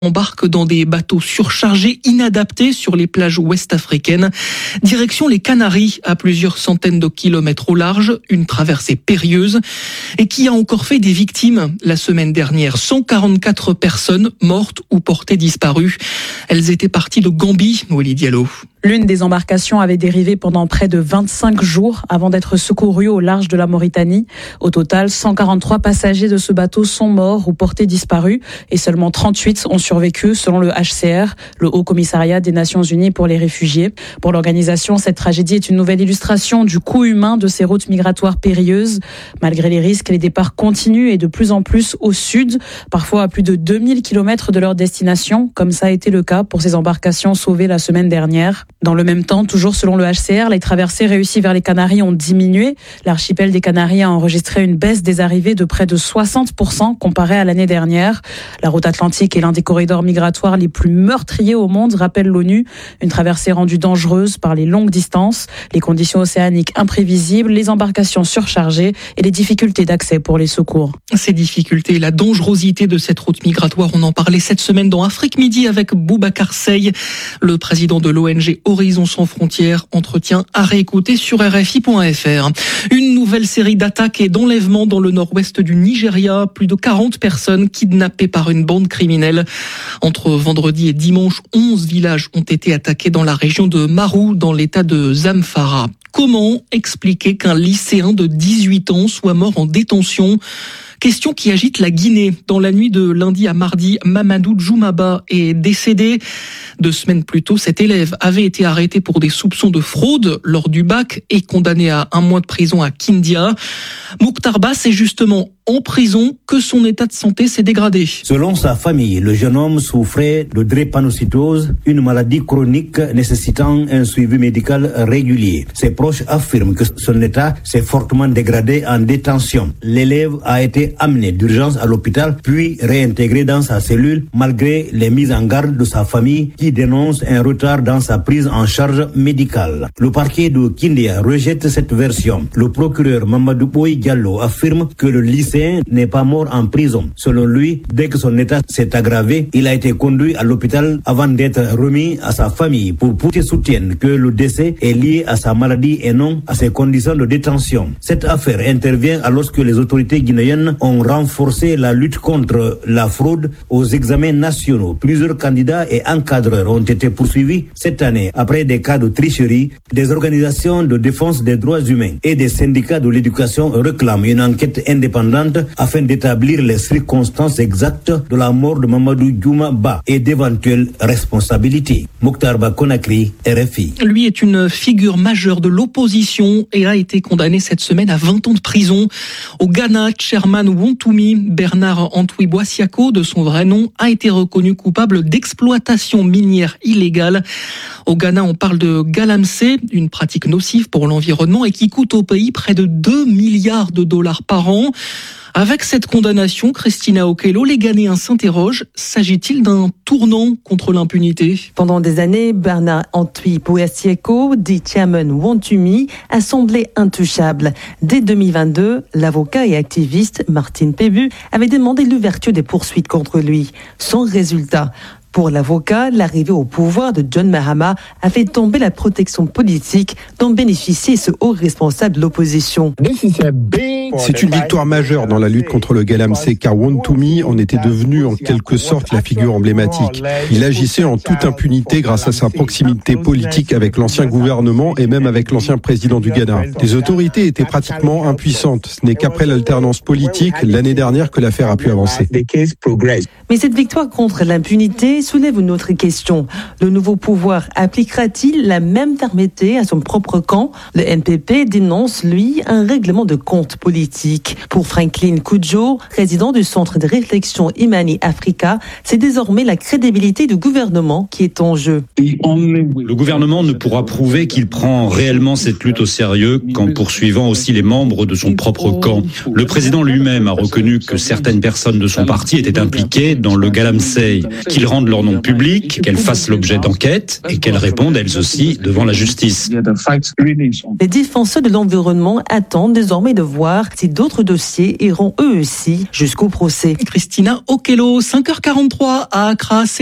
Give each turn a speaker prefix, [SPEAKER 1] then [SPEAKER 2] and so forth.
[SPEAKER 1] embarquent dans des bateaux surchargés, inadaptés sur les plages ouest africaines. Direction les Canaries, à plusieurs centaines de kilomètres au large, une traversée périlleuse et qui a encore fait des victimes la semaine dernière. 144 personnes mortes ou portées disparues. Elles étaient parties de Gambie, Wally Diallo.
[SPEAKER 2] L'une des embarcations avait dérivé pendant près de 25 jours avant d'être secourue au large de la Mauritanie. Au total, 143 passagers de ce bateau sont morts ou portés disparus et seulement 38 ont survécu selon le HCR, le Haut Commissariat des Nations Unies pour les réfugiés. Pour l'organisation, cette tragédie est une nouvelle illustration du coût humain de ces routes migratoires périlleuses. Malgré les risques, les départs continuent et de plus en plus au sud, parfois à plus de 2000 km de leur destination, comme ça a été le cas pour ces embarcations sauvées la semaine dernière. Dans le même temps, toujours selon le HCR, les traversées réussies vers les Canaries ont diminué. L'archipel des Canaries a enregistré une baisse des arrivées de près de 60% comparé à l'année dernière. La route atlantique est l'un des corridors migratoires les plus meurtriers au monde, rappelle l'ONU. Une traversée rendue dangereuse par les longues distances, les conditions océaniques imprévisibles, les embarcations surchargées et les difficultés d'accès pour les secours.
[SPEAKER 1] Ces difficultés, la dangerosité de cette route migratoire, on en parlait cette semaine dans Afrique Midi avec Boubacar Seye, le président de l'ONG Horizon Sans Frontières, entretien à réécouter sur RFI.fr. Une nouvelle série d'attaques et d'enlèvements dans le nord-ouest du Nigeria. Plus de 40 personnes kidnappées par une bande criminelle. Entre vendredi et dimanche, 11 villages ont été attaqués dans la région de Maru, dans l'état de Zamfara. Comment expliquer qu'un lycéen de 18 ans soit mort en détention ? Question qui agite la Guinée. Dans la nuit de lundi à mardi, Mamadou Djoumaba est décédé. 2 semaines plus tôt, cet élève avait été arrêté pour des soupçons de fraude lors du bac et condamné à 1 mois de prison à Kindia. Mokhtar Ba, c'est justement en prison que son état de santé s'est dégradé.
[SPEAKER 3] Selon sa famille, le jeune homme souffrait de drépanocytose, une maladie chronique nécessitant un suivi médical régulier. Ses proches affirment que son état s'est fortement dégradé en détention. L'élève a été amené d'urgence à l'hôpital, puis réintégré dans sa cellule, malgré les mises en garde de sa famille qui dénonce un retard dans sa prise en charge médicale. Le parquet de Kindia rejette cette version. Le procureur Mamadou Boy Diallo affirme que le lycéen n'est pas mort en prison. Selon lui, dès que son état s'est aggravé, il a été conduit à l'hôpital avant d'être remis à sa famille pour qu'ils soutiennent que le décès est lié à sa maladie et non à ses conditions de détention. Cette affaire intervient alors que les autorités guinéennes ont renforcé la lutte contre la fraude aux examens nationaux. Plusieurs candidats et encadreurs ont été poursuivis cette année après des cas de tricherie. Des organisations de défense des droits humains et des syndicats de l'éducation réclament une enquête indépendante afin d'établir les circonstances exactes de la mort de Mamadou Djoumaba et d'éventuelles responsabilités. Mokhtar Ba Conakry, RFI.
[SPEAKER 1] Lui est une figure majeure de l'opposition et a été condamné cette semaine à 20 ans de prison. Au Ghana, Chairman Wontumi, Bernard Antwi Boisiako, de son vrai nom, a été reconnu coupable d'exploitation minière illégale. Au Ghana, on parle de galamsey, une pratique nocive pour l'environnement et qui coûte au pays près de 2 milliards de dollars par an. Avec cette condamnation, Christina Okello, les Ghanéens s'interrogent, s'agit-il d'un tournant contre l'impunité ?
[SPEAKER 4] Pendant des années, Bernard Antwi Boisiako, dit Chairman Wontumi, a semblé intouchable. Dès 2022, l'avocat et activiste Martin Pebu avait demandé l'ouverture des poursuites contre lui. Sans résultat. Pour l'avocat, l'arrivée au pouvoir de John Mahama a fait tomber la protection politique dont bénéficiait ce haut responsable de l'opposition.
[SPEAKER 5] C'est une victoire majeure dans la lutte contre le galamsey car Wontumi en était devenu en quelque sorte la figure emblématique. Il agissait en toute impunité grâce à sa proximité politique avec l'ancien gouvernement et même avec l'ancien président du Ghana. Les autorités étaient pratiquement impuissantes. Ce n'est qu'après l'alternance politique, l'année dernière, que l'affaire a pu avancer.
[SPEAKER 4] Mais cette victoire contre l'impunité soulève une autre question. Le nouveau pouvoir appliquera-t-il la même fermeté à son propre camp ? Le NPP dénonce, lui, un règlement de compte politique. Pour Franklin Kudjo, président du Centre de réflexion Imani Africa, c'est désormais la crédibilité du gouvernement qui est en jeu.
[SPEAKER 6] Le gouvernement ne pourra prouver qu'il prend réellement cette lutte au sérieux qu'en poursuivant aussi les membres de son propre camp. Le président lui-même a reconnu que certaines personnes de son parti étaient impliquées dans le Galamsey, qu'ils rendent leur nom public, qu'elles fassent l'objet d'enquêtes et qu'elles répondent elles aussi devant la justice.
[SPEAKER 4] Les défenseurs de l'environnement attendent désormais de voir si d'autres dossiers iront eux aussi jusqu'au procès.
[SPEAKER 1] Christina Okello, 5h43 à Accra.